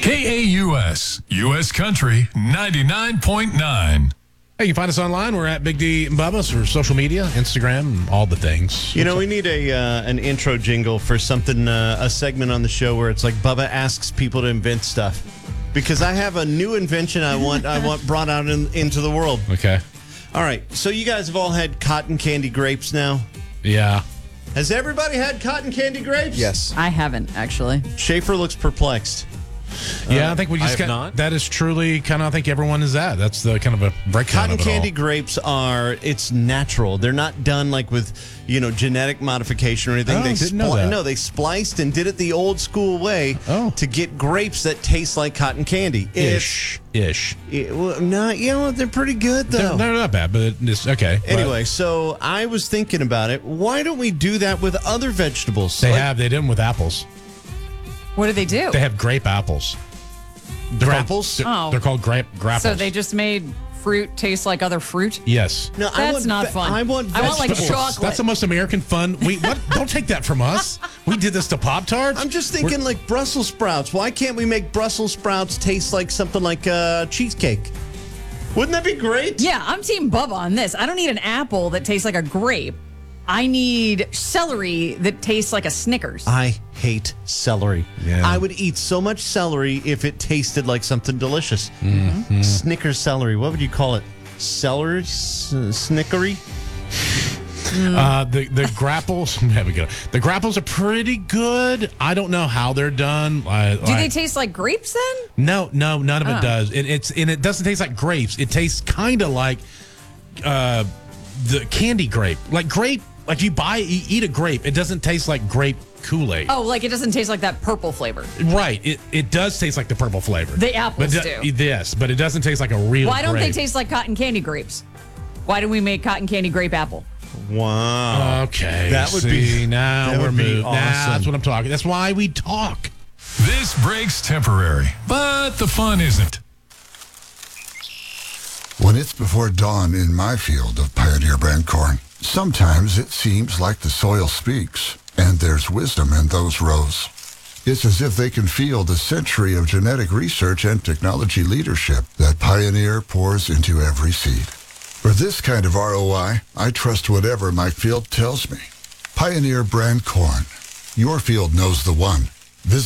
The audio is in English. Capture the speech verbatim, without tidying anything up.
K A U S, U S Country ninety-nine point nine. Hey, you can find us online. We're at Big D and Bubba's for social media, Instagram, and all the things. You know, we need a uh, an intro jingle for something, uh, a segment on the show where it's like Bubba asks people to invent stuff. Because I have a new invention I want I want brought out in, into the world. Okay. All right, so you guys have all had cotton candy grapes now? Yeah. Has everybody had cotton candy grapes? Yes. I haven't, actually. Schaefer looks perplexed. Yeah, I think we I just have got not. that is truly kind of I think everyone is that. That's the kind of a breakdown Cotton of it candy all. grapes are, it's natural. They're not done like with, you know, genetic modification or anything. Oh, they didn't know that. No, they spliced and did it the old school way Oh. to get grapes that taste like cotton candy. Ish. Ish. It, well, no, you know, they're pretty good, though. They're, they're not bad, but it's okay. Anyway, so I was thinking about it. Why don't we do that with other vegetables? But they Like- have, they did them with apples. What do they do? They have grape apples. They're called- Grapples? They're, Oh. they're called grape grapples. So they just made fruit taste like other fruit? Yes. No, I That's want not ve- fun. I want I want, like, vegetables. chocolate. That's the most American fun. We what? Don't take that from us. We did this to Pop Tarts. I'm just thinking like Brussels sprouts. Why can't we make Brussels sprouts taste like something like uh, cheesecake? Wouldn't that be great? Yeah, I'm Team Bubba on this. I don't need an apple that tastes like a grape. I need celery that tastes like a Snickers. I hate celery. Yeah. I would eat so much celery if it tasted like something delicious. Mm-hmm. Snickers celery. What would you call it? Celery? S- snickery? Uh, the the grapples. There we go. The grapples are pretty good. I don't know how they're done. I, Do they taste like grapes then? No, no, none of it Oh. does. It, it's and it doesn't taste like grapes. It tastes kind of like uh, the candy grape, like grape. Like you buy, you eat a grape. It doesn't taste like grape Kool-Aid. Oh, like it doesn't taste like that purple flavor. Right. It it does taste like the purple flavor. The apples but do. Yes, but it doesn't taste like a real. Why don't grape. they taste like cotton candy grapes? Why do we make cotton candy grape apple? Wow. Okay, That would see, be- now that we're would be moving. Nah, awesome. that's what I'm talking. That's why we talk. This break's temporary, but the fun isn't. When it's before dawn in my field of Pioneer brand corn, sometimes it seems like the soil speaks, and there's wisdom in those rows. It's as if they can feel the century of genetic research and technology leadership that Pioneer pours into every seed. For this kind of R O I, I trust whatever my field tells me. Pioneer brand corn. Your field knows the one.